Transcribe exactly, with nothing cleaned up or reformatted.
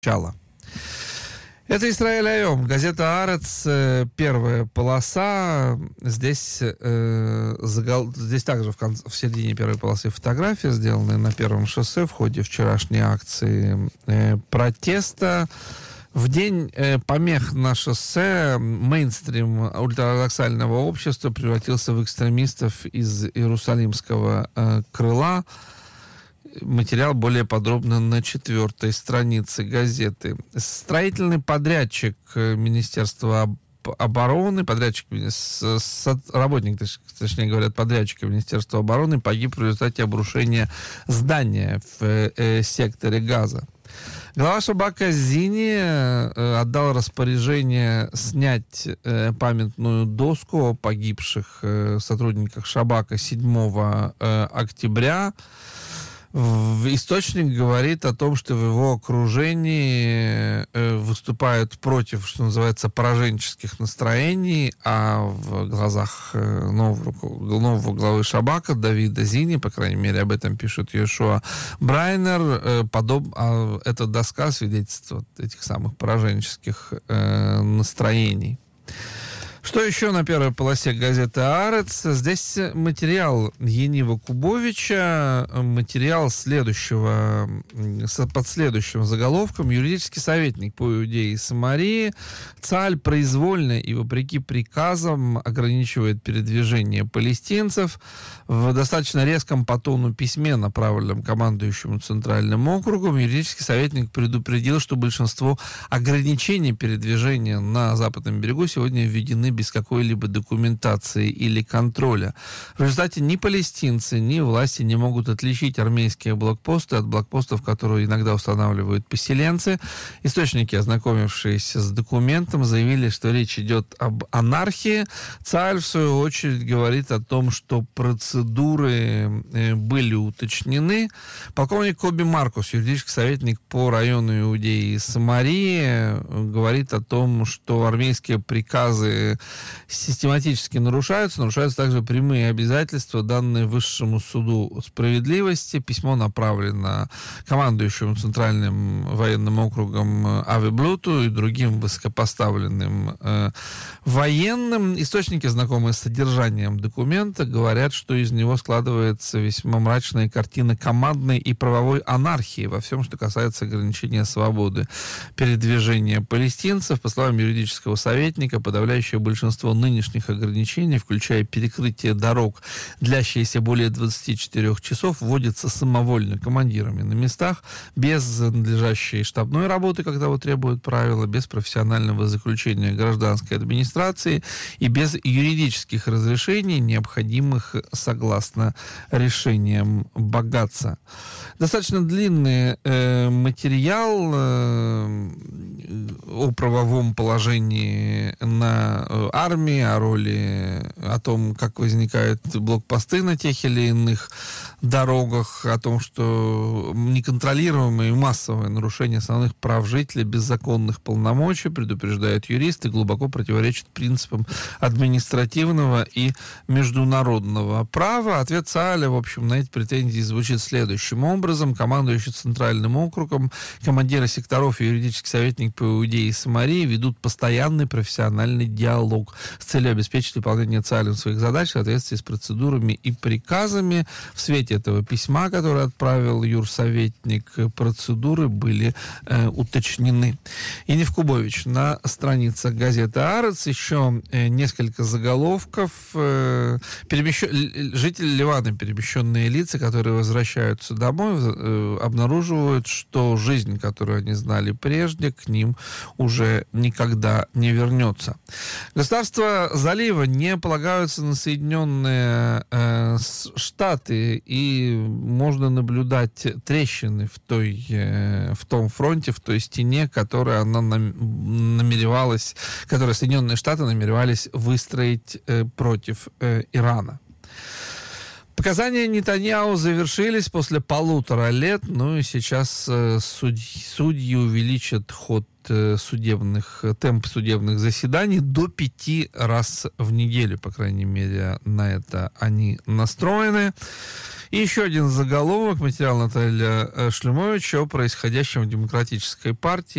Начало. Это Исраэль Айом, газета Аарец, первая полоса. Здесь, э, загол... Здесь также в, конце, в середине первой полосы фотографии, сделанные на первом шоссе в ходе вчерашней акции э, протеста. В день э, помех на шоссе мейнстрим ультраортодоксального общества превратился в экстремистов из Иерусалимского э, крыла. Материал более подробно на четвертой странице газеты. Строительный подрядчик Министерства обороны, подрядчик, работник, точнее говорят, подрядчик Министерства обороны погиб в результате обрушения здания в э, секторе Газа. Глава Шабака Зини э, отдал распоряжение снять э, памятную доску о погибших э, сотрудниках Шабака седьмого э, октября. Источник говорит о том, что в его окружении выступают против, что называется, пораженческих настроений, а в глазах нового, нового главы Шабака Давида Зини, по крайней мере, об этом пишет Йошуа Брайнер, подоб... эта доска свидетельствует этих самых пораженческих настроений. Что еще на первой полосе газеты «Аарец»? Здесь материал Енива Кубовича, материал следующего, под следующим заголовком. Юридический советник по Иудее и Самарии. Цааль произвольно и вопреки приказам ограничивает передвижение палестинцев. В достаточно резком по тону письме, направленном командующему Центральным округом, юридический советник предупредил, что большинство ограничений передвижения на Западном берегу сегодня введены без какой-либо документации или контроля. В результате ни палестинцы, ни власти не могут отличить армейские блокпосты от блокпостов, которые иногда устанавливают поселенцы. Источники, ознакомившиеся с документом, заявили, что речь идет об анархии. Цааль, в свою очередь, говорит о том, что процедуры были уточнены. Полковник Коби Маркус, юридический советник по району Иудеи и Самарии, говорит о том, что армейские приказы систематически нарушаются. Нарушаются также прямые обязательства, данные Высшему суду справедливости. Письмо направлено командующему Центральным военным округом Ави Блюту и другим высокопоставленным э, военным. Источники, знакомые с содержанием документа, говорят, что из него складывается весьма мрачная картина командной и правовой анархии во всем, что касается ограничения свободы передвижения палестинцев. По словам юридического советника, подавляющее большинство нынешних ограничений, включая перекрытие дорог, длящиеся более двадцати четырёх часов, вводятся самовольно командирами на местах, без надлежащей штабной работы, когда его требуют правила, без профессионального заключения гражданской администрации и без юридических разрешений, необходимых согласно решениям Багаца. Достаточно длинный э, материал э, о правовом положении на армии, о роли, о том, как возникают блокпосты на тех или иных дорогах, о том, что неконтролируемое и массовое нарушение основных прав жителей без законных полномочий, предупреждают юристы, глубоко противоречит принципам административного и международного права. Ответ Цааля, в общем, на эти претензии звучит следующим образом. Командующий Центральным округом, командиры секторов и юридический советник по Иудее и Самарии ведут постоянный профессиональный диалог с целью обеспечить выполнение Цаалем своих задач в соответствии с процедурами и приказами. В свете этого письма, которое отправил юрсоветник, процедуры были э, уточнены. Енив Кубович на страницах газеты «Аарец». Еще э, несколько заголовков. Э, перемещ... Жители Ливана, перемещенные лица, которые возвращаются домой, э, обнаруживают, что жизнь, которую они знали прежде, к ним уже никогда не вернется. Государства залива не полагаются на Соединенные э, Штаты, и можно наблюдать трещины в, той, э, в том фронте, в той стене, которую она нам, намеревалась, которую Соединенные Штаты намеревались выстроить э, против э, Ирана. Показания Нетаньяху завершились после полутора лет, ну и сейчас э, судьи, судьи увеличат ход э, судебных, темп судебных заседаний до пяти раз в неделю, по крайней мере, на это они настроены. И еще один заголовок, материал Наталья Шлюмович о происходящем в Демократической партии.